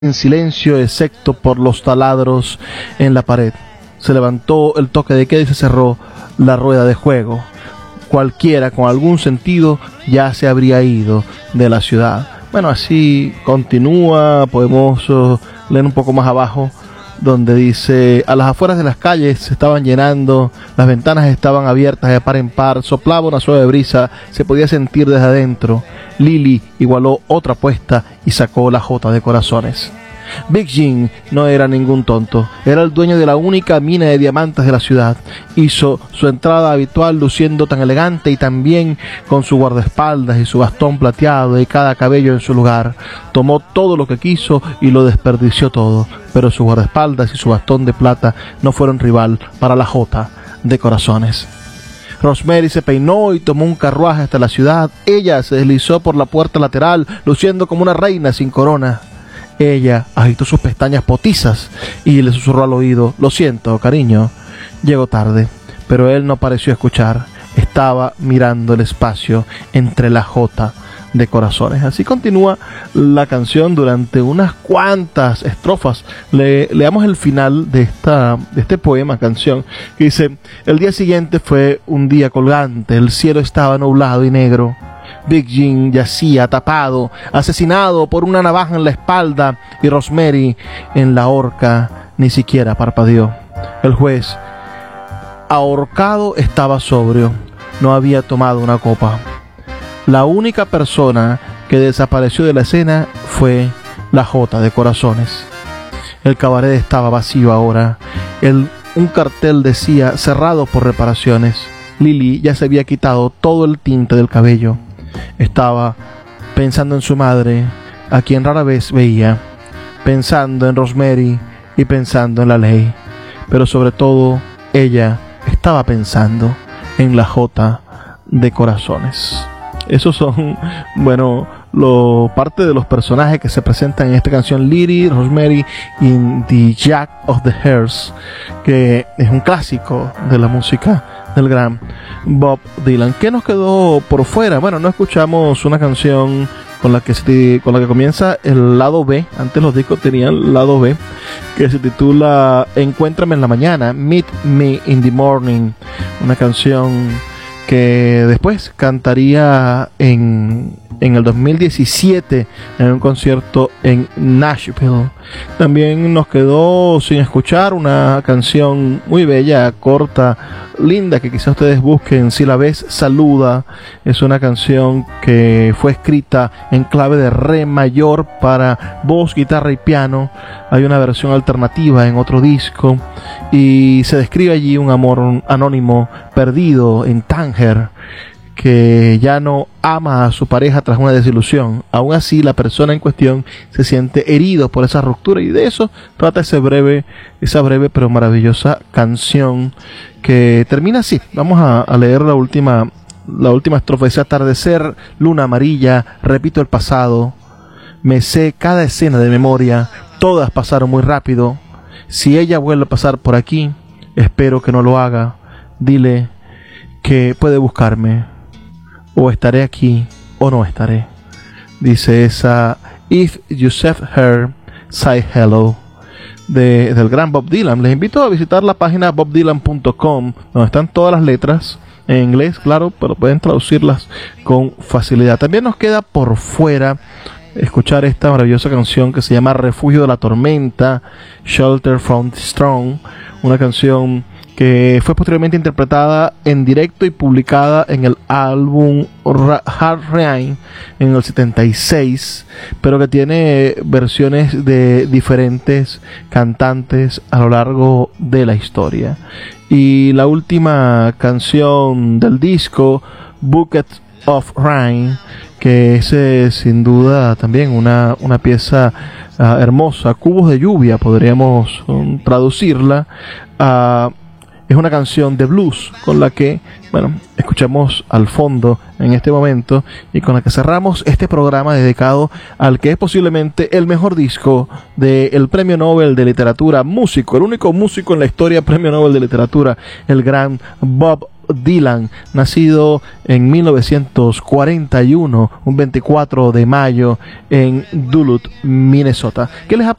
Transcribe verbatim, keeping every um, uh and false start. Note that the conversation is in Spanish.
en silencio excepto por los taladros en la pared. Se levantó el toque de queda y se cerró la rueda de juego. Cualquiera con algún sentido ya se habría ido de la ciudad. Bueno, así continúa. Podemos uh, leer un poco más abajo, donde dice: a las afueras de las calles se estaban llenando, las ventanas estaban abiertas de par en par, soplaba una suave brisa, se podía sentir desde adentro. Lily igualó otra apuesta y sacó la jota de corazones. Big Jim no era ningún tonto, era el dueño de la única mina de diamantes de la ciudad. Hizo su entrada habitual luciendo tan elegante y tan bien, con su guardaespaldas y su bastón plateado y cada cabello en su lugar. Tomó todo lo que quiso y lo desperdició todo, pero sus guardaespaldas y su bastón de plata no fueron rival para la jota de corazones. Rosemary se peinó y tomó un carruaje hasta la ciudad. Ella se deslizó por la puerta lateral, luciendo como una reina sin corona. Ella agitó sus pestañas potizas y le susurró al oído: lo siento, cariño, llego tarde. Pero él no pareció escuchar. Estaba mirando el espacio entre la jota de corazones. Así continúa la canción durante unas cuantas estrofas. Le, leamos el final de esta de este poema canción, que dice: el día siguiente fue un día colgante, el cielo estaba nublado y negro. Big Jim yacía tapado, asesinado por una navaja en la espalda, y Rosemary en la horca ni siquiera parpadeó. El juez ahorcado estaba sobrio, no había tomado una copa. La única persona que desapareció de la escena fue la jota de corazones. El cabaret estaba vacío ahora. El, un cartel decía: cerrado por reparaciones. Lily ya se había quitado todo el tinte del cabello. Estaba pensando en su madre, a quien rara vez veía, pensando en Rosemary y pensando en la ley. Pero sobre todo, ella estaba pensando en la jota de corazones. Esos son, bueno, lo, parte de los personajes que se presentan en esta canción: Lily, Rosemary y The Jack of the Hearts, que es un clásico de la música del gran Bob Dylan. ¿Qué nos quedó por fuera? Bueno, no escuchamos una canción con la que se, con la que comienza el lado B. Antes los discos tenían lado B, que se titula Encuéntrame en la mañana, Meet Me in the Morning, una canción que después cantaría en, en el dos mil diecisiete en un concierto en Nashville. También nos quedó sin escuchar una canción muy bella, corta, linda, que quizás ustedes busquen. Si la ves, saluda. Es una canción que fue escrita en clave de re mayor para voz, guitarra y piano. Hay una versión alternativa en otro disco y se describe allí un amor anónimo perdido en Tánger, que ya no ama a su pareja tras una desilusión. Aún así, la persona en cuestión se siente herido por esa ruptura, y de eso trata ese breve, esa breve pero maravillosa canción, que termina así. Vamos a, a leer la última, la última estrofa. Dice: atardecer, luna amarilla, repito el pasado, me sé cada escena de memoria, todas pasaron muy rápido. Si ella vuelve a pasar por aquí, espero que no lo haga. Dile que puede buscarme, o estaré aquí o no estaré. Dice esa If You Said Her, Say Hello, de, del gran Bob Dylan. Les invito a visitar la página bob dylan punto com, donde están todas las letras en inglés, claro, pero pueden traducirlas con facilidad. También nos queda por fuera escuchar esta maravillosa canción que se llama Refugio de la Tormenta, Shelter from the Storm, una canción que fue posteriormente interpretada en directo y publicada en el álbum Hard Rain en el setenta y seis, pero que tiene versiones de diferentes cantantes a lo largo de la historia. Y la última canción del disco, Bucket of Rain, que es eh, sin duda también una, una pieza uh, hermosa, Cubos de Lluvia podríamos um, traducirla. Uh, es una canción de blues con la que, bueno, escuchamos al fondo en este momento, y con la que cerramos este programa dedicado al que es posiblemente el mejor disco del Premio Nobel de Literatura, músico, el único músico en la historia Premio Nobel de Literatura, el gran Bob Dylan, nacido en mil novecientos cuarenta y uno, un veinticuatro de mayo en Duluth, Minnesota. ¿Qué les ha